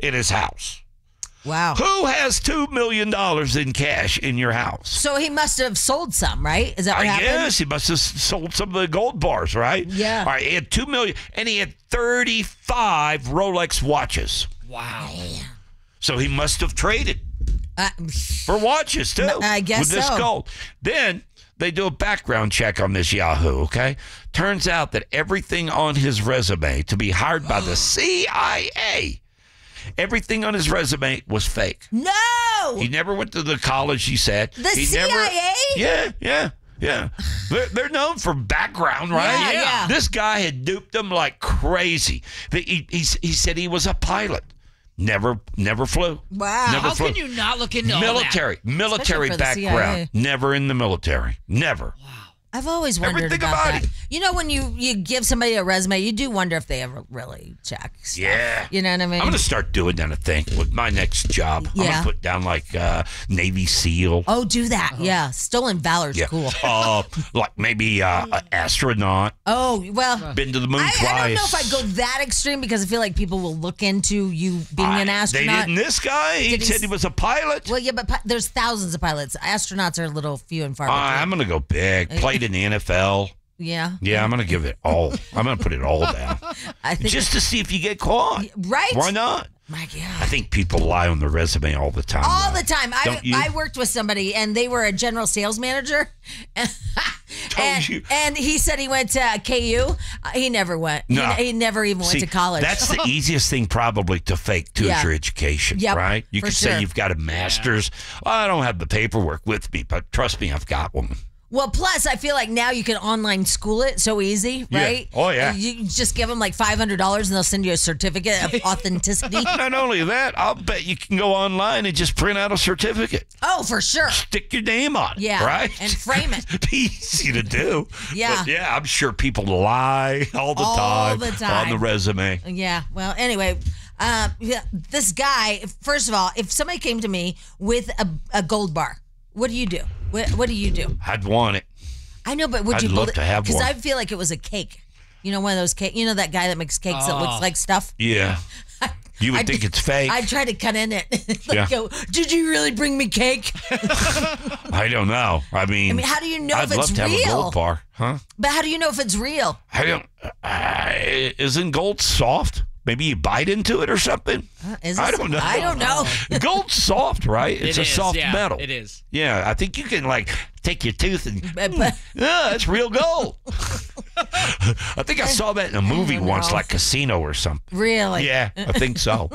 in his house. Wow. Who has $2 million in cash in your house? So he must have sold some, right? Is that what happened? Yes, he must have sold some of the gold bars, right? Yeah. All right, he had $2 million, and he had 35 Rolex watches. Wow. So he must have traded for watches, too. I guess with this so. gold. Then they do a background check on this Yahoo, okay? Turns out that everything on his resume to be hired by the CIA, everything on his resume was fake. No! He never went to the college, he said. The he CIA? Yeah. They're known for background, right? Yeah. This guy had duped them like crazy. He said he was a pilot. Never flew. Wow. Never How flew. can you not look into all that? Military for the background. CIA. Never in the military. Never. I've always wondered Everything about about that. it. You know, when you give somebody a resume, you do wonder if they ever really check stuff. Yeah. You know what I mean? I'm going to start doing that, I think, with my next job. I'm going Yeah. to put down like Navy SEAL. Oh, do that. Yeah. Stolen Valor's cool. Like maybe an astronaut. Oh, well. Been to the moon twice. I don't know if I'd go that extreme because I feel like people will look into you being an They astronaut. didn't. This guy, he Did he said he was a pilot. Well, yeah, but there's thousands of pilots. Astronauts are a little few and far between. I'm going to go big. Played in the NFL. Yeah. Yeah, I'm going to give it all. I'm going to put it all down. I think Just to see if you get caught. right? Why not? My God. I think people lie on their resume all the time. All though. the time. Don't you? I worked with somebody, and they were a general sales manager. Told you. And he said he went to KU. He never went. No. He never even went See, to college. That's the easiest thing probably to fake too, Yeah. is your education, Yep, right? You for could sure. say you've got a master's. Well, I don't have the paperwork with me, but trust me, I've got one. Well, plus, I feel like now you can online school it so easy, Yeah. right? Oh, yeah. You just give them like $500 and they'll send you a certificate of authenticity. Not only that, I'll bet you can go online and just print out a certificate. Oh, for sure. Stick your name on it, Yeah, right? and frame it. Easy to do. Yeah. But yeah, I'm sure people lie all the time on the resume. Yeah. Well, anyway, this guy, first of all, if somebody came to me with a gold bar, what do you do? What do you do? I'd want it. I know, but would I'd you love to have Because one. I feel like it was a cake. You know, one of those cake. You know that guy that makes cakes that looks like stuff. Yeah. You would think it's fake. I try to cut in it. Yeah. Go, did you really bring me cake? I don't know. I mean, how do you know I'd if it's love to have a real? gold bar, huh? But how do you know if it's real? I don't. Isn't gold soft? Maybe you bite into it or something. I don't know. I don't know. Gold's soft, right? It's a soft metal. It is. Yeah, I think you can like take your tooth and that's real gold. I think I saw that in a movie don't once, know. like Casino or something. Really? Yeah, I think so.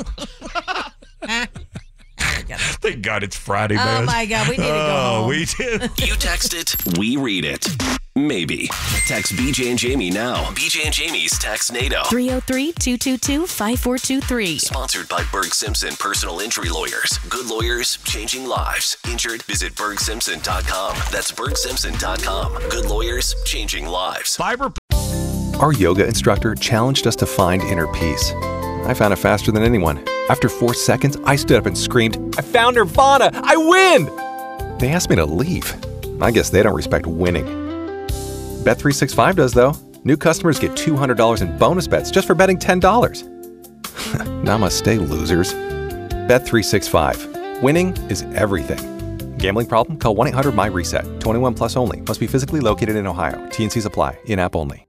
Thank God it's Friday, man. Oh my God, we need to go home. We do. You text it, we read it. Maybe. Text BJ and Jamie now. BJ and Jamie's Text NATO. 303-222-5423. Sponsored by Berg Simpson Personal Injury Lawyers. Good lawyers, changing lives. Injured? Visit BergSimpson.com. That's BergSimpson.com. Good lawyers, changing lives. Fiber. Our yoga instructor challenged us to find inner peace. I found it faster than anyone. After 4 seconds, I stood up and screamed, "I found Nirvana! I win!" They asked me to leave. I guess they don't respect winning. Bet365 does, though. New customers get $200 in bonus bets just for betting $10. Namaste, losers. Bet365. Winning is everything. Gambling problem? Call 1-800-MY-RESET. 21 plus only. Must be physically located in Ohio. T&Cs apply. In-app only.